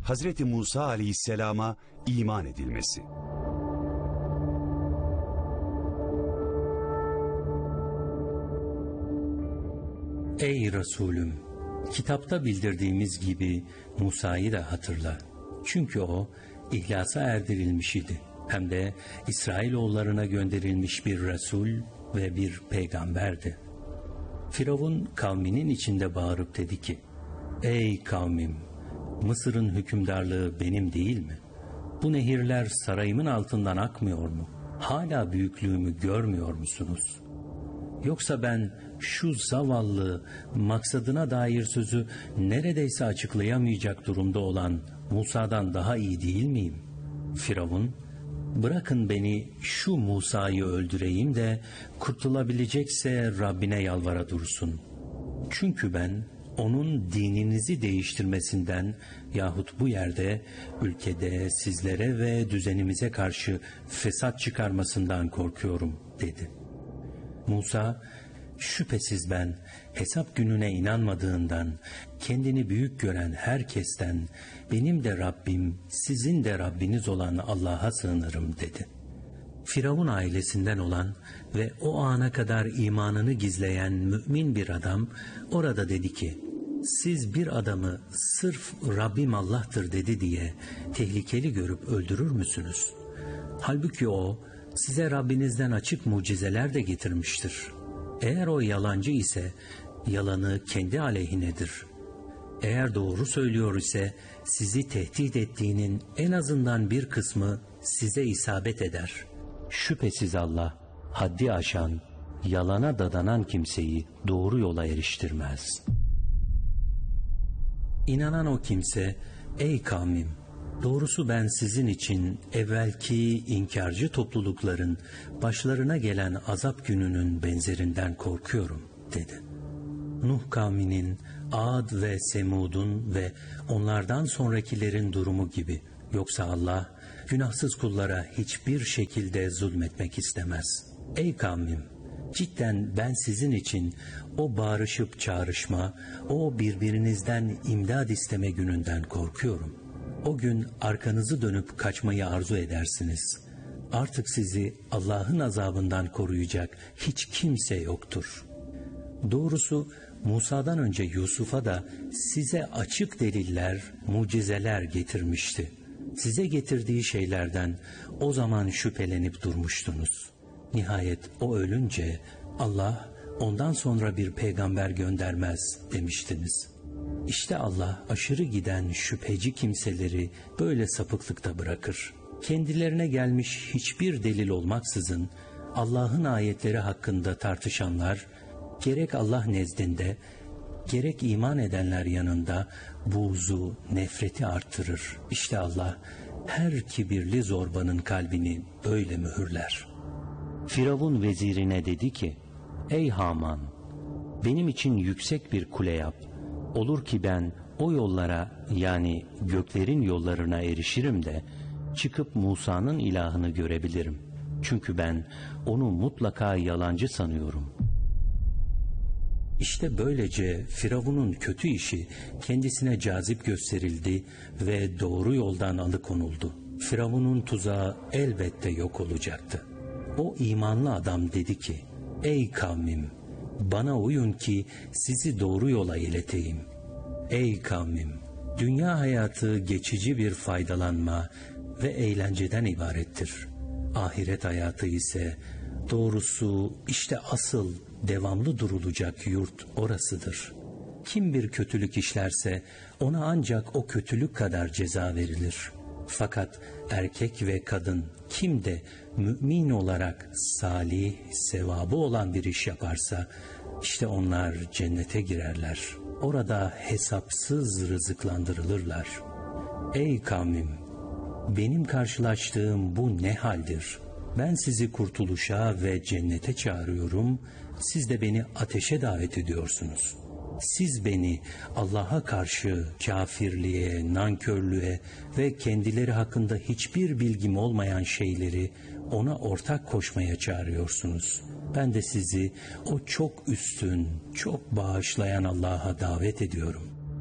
Hazreti Musa aleyhisselama iman edilmesi. Ey Resulüm! Kitapta bildirdiğimiz gibi Musa'yı da hatırla. Çünkü o ihlasa erdirilmiş idi. Hem de İsrailoğullarına gönderilmiş bir Resul ve bir peygamberdi. Firavun kavminin içinde bağırıp dedi ki: Ey kavmim! Mısır'ın hükümdarlığı benim değil mi? Bu nehirler sarayımın altından akmıyor mu? Hala büyüklüğümü görmüyor musunuz? Yoksa ben şu zavallı, maksadına dair sözü neredeyse açıklayamayacak durumda olan Musa'dan daha iyi değil miyim? Firavun, bırakın beni şu Musa'yı öldüreyim de kurtulabilecekse Rabbine yalvara dursun. Çünkü ben onun dininizi değiştirmesinden yahut bu yerde, ülkede sizlere ve düzenimize karşı fesat çıkarmasından korkuyorum dedi. Musa, şüphesiz ben hesap gününe inanmadığından, kendini büyük gören herkesten, benim de Rabbim, sizin de Rabbiniz olan Allah'a sığınırım dedi. Firavun ailesinden olan ve o ana kadar imanını gizleyen mümin bir adam orada dedi ki: siz bir adamı sırf Rabbim Allah'tır dedi diye tehlikeli görüp öldürür müsünüz? Halbuki o size Rabbinizden açık mucizeler de getirmiştir. Eğer o yalancı ise yalanı kendi aleyhinedir. Eğer doğru söylüyor ise sizi tehdit ettiğinin en azından bir kısmı size isabet eder. Şüphesiz Allah haddi aşan, yalana dadanan kimseyi doğru yola eriştirmez. İnanan o kimse, ey kavmim! Doğrusu ben sizin için evvelki inkarcı toplulukların başlarına gelen azap gününün benzerinden korkuyorum dedi. Nuh kavminin, Ad ve Semud'un ve onlardan sonrakilerin durumu gibi. Yoksa Allah günahsız kullara hiçbir şekilde zulmetmek istemez. Ey kavmim! Cidden ben sizin için o bağırışıp çağrışma, o birbirinizden imdad isteme gününden korkuyorum. O gün arkanızı dönüp kaçmayı arzu edersiniz. Artık sizi Allah'ın azabından koruyacak hiç kimse yoktur. Doğrusu Musa'dan önce Yusuf'a da size açık deliller, mucizeler getirmişti. Size getirdiği şeylerden o zaman şüphelenip durmuştunuz. Nihayet o ölünce Allah ondan sonra bir peygamber göndermez demiştiniz. İşte Allah aşırı giden şüpheci kimseleri böyle sapıklıkta bırakır. Kendilerine gelmiş hiçbir delil olmaksızın Allah'ın ayetleri hakkında tartışanlar, gerek Allah nezdinde, gerek iman edenler yanında buğzu, nefreti artırır. İşte Allah her kibirli zorbanın kalbini böyle mühürler. Firavun vezirine dedi ki: ey Haman! Benim için yüksek bir kule yap. Olur ki ben o yollara, yani göklerin yollarına erişirim de çıkıp Musa'nın ilahını görebilirim. Çünkü ben onu mutlaka yalancı sanıyorum. İşte böylece Firavun'un kötü işi kendisine cazip gösterildi ve doğru yoldan alıkonuldu. Firavun'un tuzağı elbette yok olacaktı. O imanlı adam dedi ki: ey kavmim! Bana uyun ki sizi doğru yola ileteyim. Ey kavmim! Dünya hayatı geçici bir faydalanma ve eğlenceden ibarettir. Ahiret hayatı ise doğrusu işte asıl devamlı durulacak yurt orasıdır. Kim bir kötülük işlerse ona ancak o kötülük kadar ceza verilir. Fakat erkek ve kadın kim de mümin olarak salih, sevabı olan bir iş yaparsa işte onlar cennete girerler. Orada hesapsız rızıklandırılırlar. Ey kavmim! Benim karşılaştığım bu ne haldir? Ben sizi kurtuluşa ve cennete çağırıyorum, siz de beni ateşe davet ediyorsunuz. Siz beni Allah'a karşı kafirliğe, nankörlüğe ve kendileri hakkında hiçbir bilgim olmayan şeyleri ona ortak koşmaya çağırıyorsunuz. Ben de sizi o çok üstün, çok bağışlayan Allah'a davet ediyorum.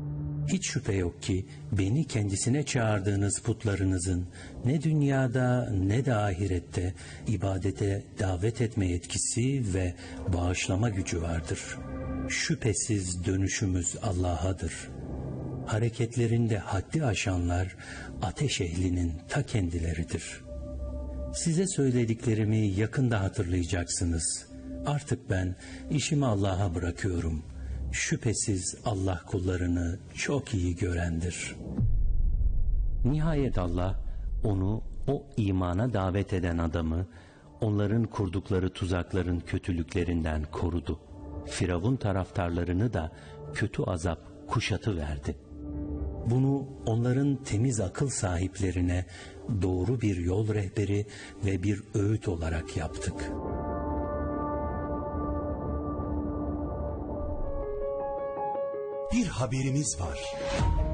Hiç şüphe yok ki beni kendisine çağırdığınız putlarınızın ne dünyada ne de ahirette ibadete davet etme yetkisi ve bağışlama gücü vardır. Şüphesiz dönüşümüz Allah'adır. Hareketlerinde haddi aşanlar ateş ehlinin ta kendileridir. Size söylediklerimi yakında hatırlayacaksınız. Artık ben işimi Allah'a bırakıyorum. Şüphesiz Allah kullarını çok iyi görendir. Nihayet Allah onu, o imana davet eden adamı, onların kurdukları tuzakların kötülüklerinden korudu. Firavun taraftarlarını da kötü azap kuşatıverdi. Bunu onların temiz akıl sahiplerine doğru bir yol rehberi ve bir öğüt olarak yaptık. Bir haberimiz var.